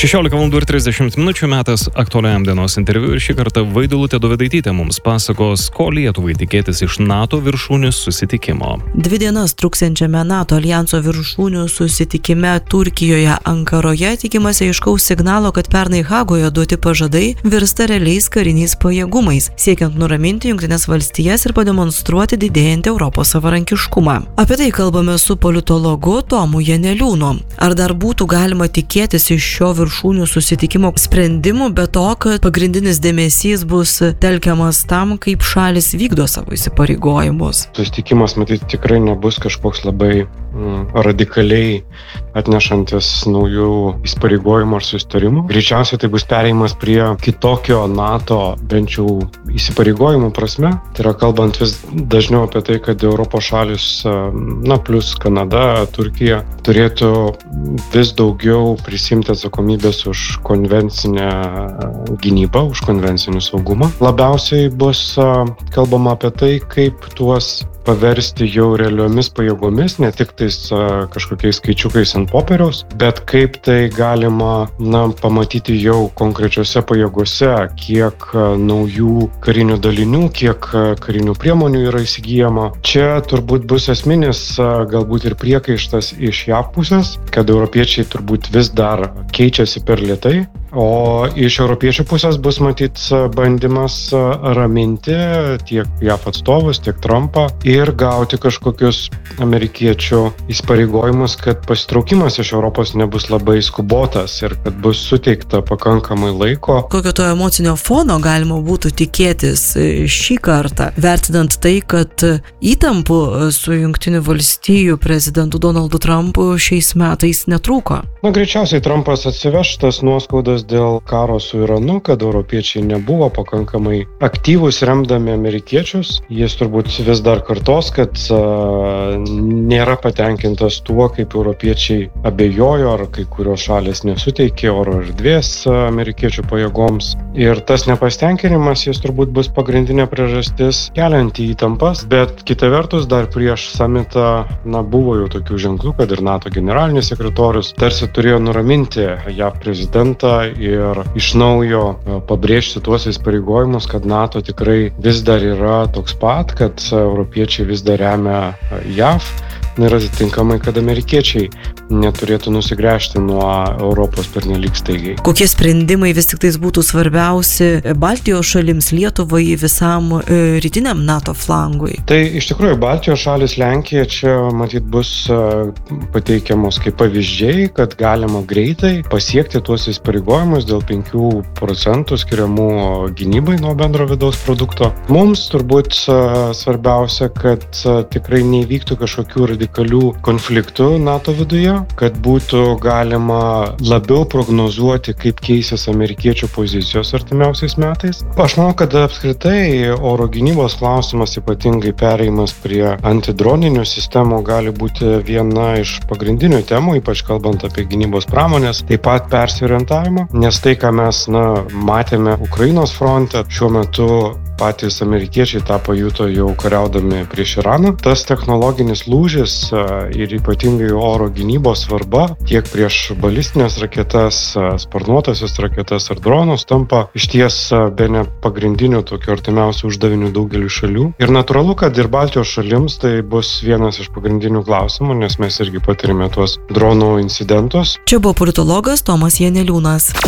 16:30 metas aktualiam dienos interviu ir šį kartą Vaidilutė Dovydaitytė mums pasakos, ko Lietuvai tikėtis iš NATO viršūnių susitikimo. 2 dienas truksiančiame NATO alijanso viršūnių susitikime Turkijoje Ankaroje tikimasi aiškaus signalo, kad pernai Hagoje duoti pažadai virsta realiais kariniais pajėgumais, siekiant nuraminti Jungtines valstijas ir pademonstruoti didėjantį Europos savarankiškumą. Apie tai kalbame su politologu Tomu Janeliūnu. Ar dar būtų galima tikėtis iš šio viršūnių susitikimo sprendimų, be to, kad pagrindinis dėmesys bus telkiamas tam, kaip šalis vykdo savo įsipareigojimus? Susitikimas, matyt, tikrai nebus kažkoks labai radikaliai atnešantis naujų įsipareigojimų ar susitarimų. Greičiausiai tai bus perėjimas prie kitokio NATO bent jau įsipareigojimų prasme. Tai yra kalbant vis dažniau apie tai, kad Europos šalis, plus Kanada, Turkija, turėtų vis daugiau prisimti atsakomybės už konvencinę gynybą, už konvencinį saugumą. Labiausiai bus kalbama apie tai, kaip tuos paversti jau realiomis pajėgomis, ne tik tais kažkokiais skaičiukais ant popieriaus, bet kaip tai galima pamatyti jau konkrečiose pajėgose, kiek naujų karinių dalinių, kiek karinių priemonių yra įsigyjama. Čia turbūt bus esminis galbūt ir priekaištas iš JAV pusės, kad europiečiai turbūt vis dar keičiasi per lėtai. O iš europiečių pusės bus matyt bandymas raminti tiek JAV atstovus, tiek Trumpą ir gauti kažkokius amerikiečių įsipareigojimus, kad pasitraukimas iš Europos nebus labai skubotas ir kad bus suteikta pakankamai laiko. Kokio to emocinio fono galima būtų tikėtis šį kartą, vertinant tai, kad įtampų su Jungtinių valstijų prezidentu Donaldu Trumpu šiais metais netrūko? Greičiausiai Trumpas atsiveš tas nuoskaudas dėl karo su Iranu, kad europiečiai nebuvo pakankamai aktyvūs remdami amerikiečius. Jis turbūt vis dar kartos, kad nėra patenkintas tuo, kaip europiečiai abejojo, ar kai kurios šalys nesuteikė oro erdvės amerikiečių pajėgoms. Ir tas nepasitenkinimas jis turbūt bus pagrindinė priežastis kelianti įtampas, bet kita vertus dar prieš samitą buvo jau tokių ženklų, kad ir NATO generalinis sekretorius tarsi turėjo nuraminti JAV prezidentą ir iš naujo pabrėžti tuos įsipareigojimus, kad NATO tikrai vis dar yra toks pat, kad europiečiai vis dar remia JAV. Ir atitinkamai, kad amerikiečiai neturėtų nusigręžti nuo Europos pernelyg staigiai. Kokie sprendimai vis tik tais būtų svarbiausi Baltijos šalims, Lietuvai, visam rytiniam NATO flangui? Tai iš tikrųjų Baltijos šalis, Lenkija čia matyt bus pateikiamos kaip pavyzdžiai, kad galima greitai pasiekti tuos įsipareigojimus dėl 5% skiriamų gynybai nuo bendro vidaus produkto. Mums turbūt svarbiausia, kad tikrai neįvyktų kažkokių radikalių konfliktų NATO viduje, kad būtų galima labiau prognozuoti, kaip keisis amerikiečių pozicijos artimiausiais metais. Aš manau, kad apskritai oro gynybos klausimas, ypatingai perėjimas prie antidroninių sistemų, gali būti viena iš pagrindinių temų, ypač kalbant apie gynybos pramonės, taip pat persiorientavimą, nes tai, ką mes matėme Ukrainos fronte, šiuo metu patys amerikiečiai tą pajuto jau kariaudami prieš Iraną. Tas technologinis lūžis ir ypatingai oro gynybos svarba tiek prieš balistinės raketas, sparnuotasias raketas ar dronus tampa išties bene pagrindiniu tokiu artimiausiu uždaviniu daugeliu šalių. Ir natūralu, kad ir Baltijos šalims tai bus vienas iš pagrindinių klausimų, nes mes irgi patirime tuos dronų incidentus. Čia buvo politologas Tomas Janeliūnas.